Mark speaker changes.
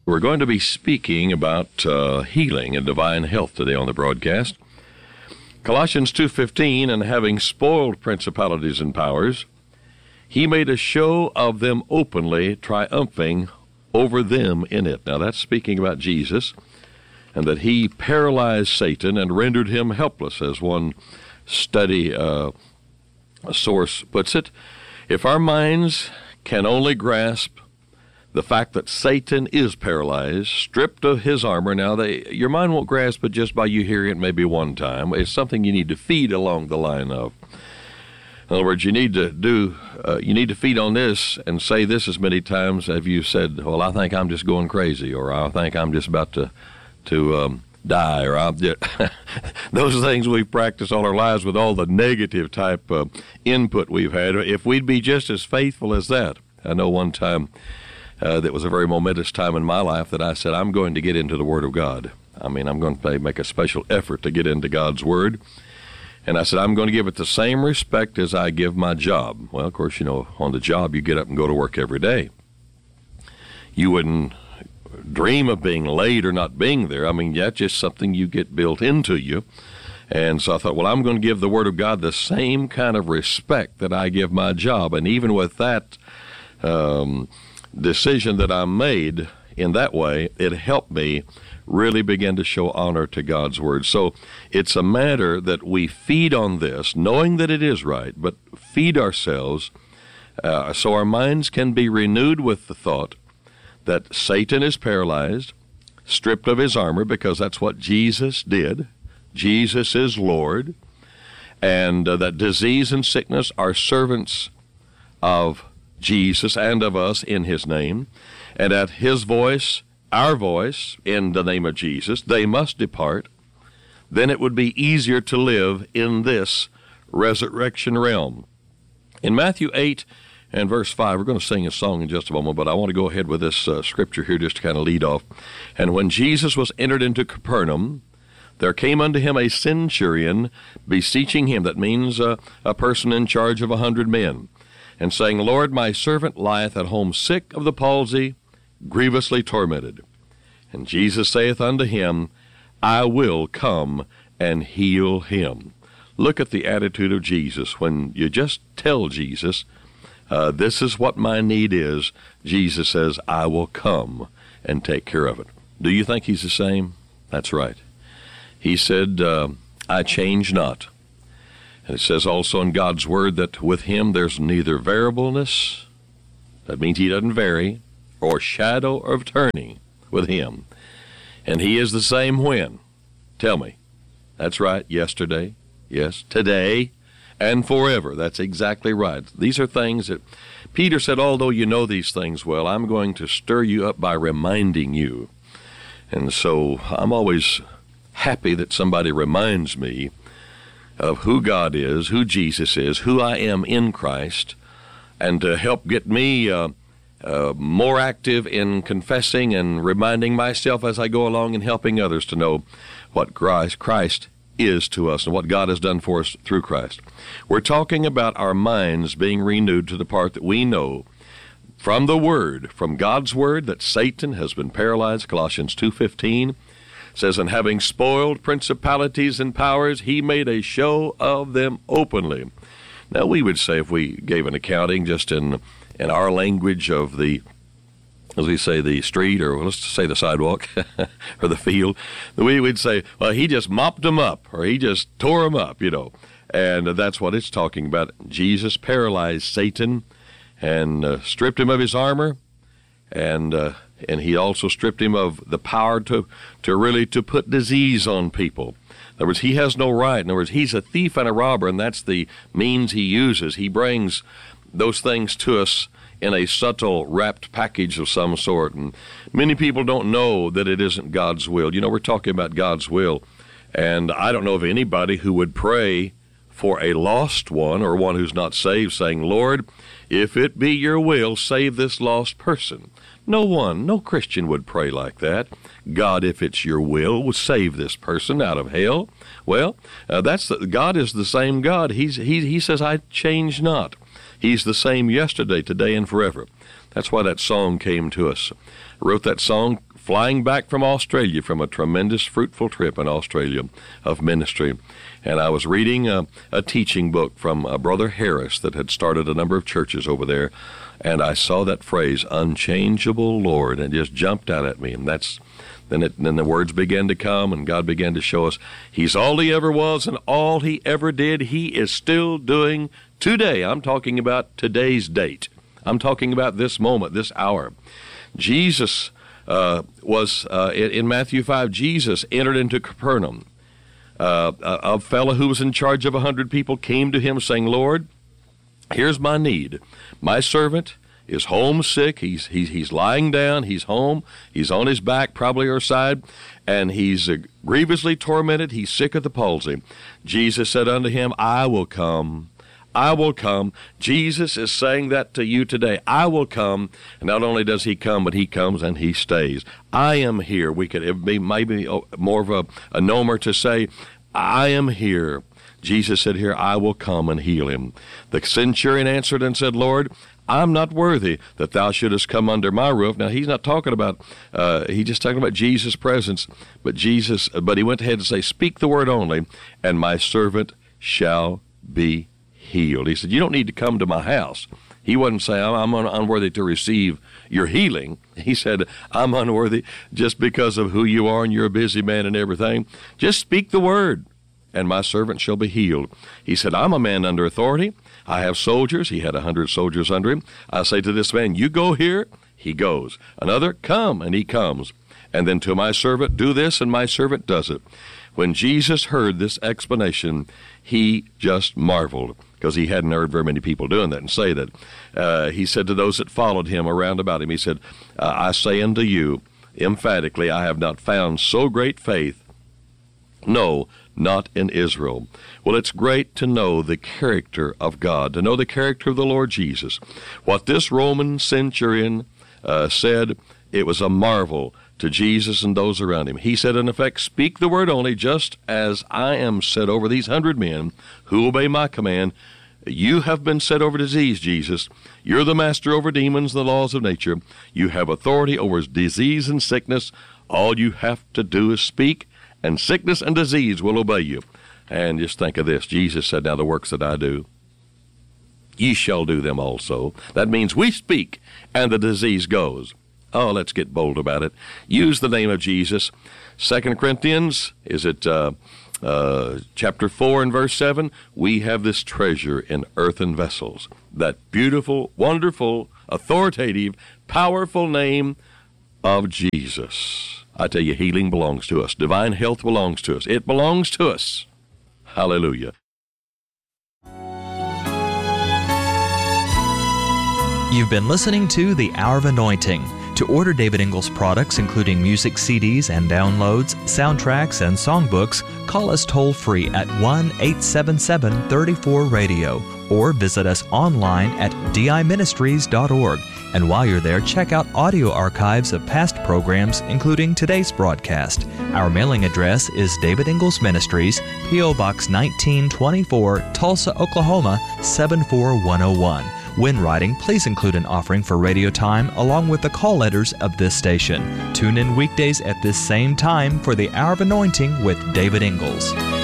Speaker 1: We're going to be speaking about healing and divine health today on the broadcast. Colossians 2:15, and having spoiled principalities and powers, he made a show of them openly, triumphing over them in it. Now that's speaking about Jesus, and that he paralyzed Satan and rendered him helpless, as one study source puts it. If our minds can only grasp the fact that Satan is paralyzed, stripped of his armor. Now, your mind won't grasp it just by you hearing it maybe one time. It's something you need to feed along the line of. In other words, you need to feed on this and say this as many times as you said, well, I think I'm just going crazy, or I think I'm just about to die, or I'm just those are things we've practiced all our lives with all the negative type input we've had. If we'd be just as faithful as that. I know one time that was a very momentous time in my life that I said, I'm going to get into the Word of God. I'm going to make a special effort to get into God's Word. And I said, I'm going to give it the same respect as I give my job. Well, of course, on the job, you get up and go to work every day. You wouldn't dream of being late or not being there. That's just something you get built into you. And so I thought, well, I'm going to give the Word of God the same kind of respect that I give my job. And even with that decision that I made in that way, it helped me really begin to show honor to God's Word. So it's a matter that we feed on this, knowing that it is right, but feed ourselves so our minds can be renewed with the thought that Satan is paralyzed, stripped of his armor, because that's what Jesus did. Jesus is Lord, and that disease and sickness are servants of Jesus and of us in his name, and at his voice, our voice, in the name of Jesus, they must depart. Then it would be easier to live in this resurrection realm. In Matthew 8 and verse 5, we're going to sing a song in just a moment, but I want to go ahead with this scripture here just to kind of lead off. And when Jesus was entered into Capernaum, there came unto him a centurion beseeching him. That means a person in charge of 100 men. And saying, Lord, my servant lieth at home sick of the palsy, grievously tormented. And Jesus saith unto him, I will come and heal him. Look at the attitude of Jesus. When you just tell Jesus, this is what my need is, Jesus says, I will come and take care of it. Do you think he's the same? That's right. He said, I change not. And it says also in God's Word that with him there's neither variableness, that means he doesn't vary, or shadow of turning with him. And he is the same when? Tell me. That's right, yesterday, yes, today, and forever. That's exactly right. These are things that Peter said, although you know these things well, I'm going to stir you up by reminding you. And so I'm always happy that somebody reminds me of who God is, who Jesus is, who I am in Christ, and to help get me more active in confessing and reminding myself as I go along and helping others to know what Christ is to us and what God has done for us through Christ. We're talking about our minds being renewed to the part that we know from the Word, from God's Word, that Satan has been paralyzed. Colossians 2:15 says, and having spoiled principalities and powers, he made a show of them openly. Now, we would say, if we gave an accounting just in our language of the, as we say, the street, or let's say the sidewalk, or the field, we would say, well, he just mopped them up, or he just tore them up, And that's what it's talking about. Jesus paralyzed Satan and stripped him of his armor, and he also stripped him of the power to put disease on people. In other words, he has no right. In other words, he's a thief and a robber, and that's the means he uses. He brings those things to us in a subtle wrapped package of some sort, and many people don't know that it isn't God's will. We're talking about God's will, and I don't know of anybody who would pray for a lost one or one who's not saved, saying, Lord, if it be your will, save this lost person. No Christian would pray like that. God, if it's your will save this person out of hell. Well, God is the same God. He says, I change not. He's the same yesterday, today, and forever. That's why that song came to us. I wrote that song flying back from Australia from a tremendous, fruitful trip in Australia of ministry. And I was reading a teaching book from Brother Harris that had started a number of churches over there. And I saw that phrase, unchangeable Lord, and it just jumped out at me. And then the words began to come, and God began to show us He's all He ever was and all He ever did, He is still doing today. I'm talking about today's date. I'm talking about this moment, this hour. Jesus was, in Matthew 5, Jesus entered into Capernaum. A fellow who was in charge of 100 people came to Him saying, Lord, here's my need. My servant is homesick. He's lying down. He's home. He's on his back, probably or side, and he's grievously tormented. He's sick of the palsy. Jesus said unto him, I will come. I will come. Jesus is saying that to you today. I will come. And not only does He come, but He comes and He stays. I am here. It be maybe more of a nomer to say, I am here. Jesus said here, I will come and heal him. The centurion answered and said, Lord, I'm not worthy that thou shouldest come under my roof. Now, he's not talking about, he's just talking about Jesus' presence. But he went ahead and say, speak the word only, and my servant shall be healed. He said, you don't need to come to my house. He wasn't saying, I'm unworthy to receive your healing. He said, I'm unworthy just because of who you are and you're a busy man and everything. Just speak the word, and my servant shall be healed. He said, I'm a man under authority. I have soldiers. He had 100 soldiers under him. I say to this man, you go here. He goes. Another, come, and he comes. And then to my servant, do this, and my servant does it. When Jesus heard this explanation, he just marveled, because he hadn't heard very many people doing that and say that. He said to those that followed him around about him, he said, I say unto you, emphatically, I have not found so great faith, no, not in Israel. Well, it's great to know the character of God, to know the character of the Lord Jesus. What this Roman centurion said, it was a marvel to Jesus and those around him. He said, in effect, speak the word only, just as I am set over these 100 men who obey my command. You have been set over disease, Jesus. You're the master over demons, the laws of nature. You have authority over disease and sickness. All you have to do is speak, and sickness and disease will obey you. And just think of this. Jesus said, now the works that I do, ye shall do them also. That means we speak, and the disease goes. Oh, let's get bold about it. Use the name of Jesus. 2 Corinthians, chapter 4 and verse 7, we have this treasure in earthen vessels. That beautiful, wonderful, authoritative, powerful name of Jesus. I tell you, healing belongs to us. Divine health belongs to us. It belongs to us. Hallelujah.
Speaker 2: You've been listening to The Hour of Anointing. To order David Ingles products, including music CDs and downloads, soundtracks, and songbooks, call us toll-free at 1-877-34-RADIO or visit us online at diministries.org. And while you're there, check out audio archives of past programs, including today's broadcast. Our mailing address is David Ingles Ministries, P.O. Box 1924, Tulsa, Oklahoma 74101. When writing, please include an offering for radio time along with the call letters of this station. Tune in weekdays at this same time for the Hour of Anointing with David Ingles.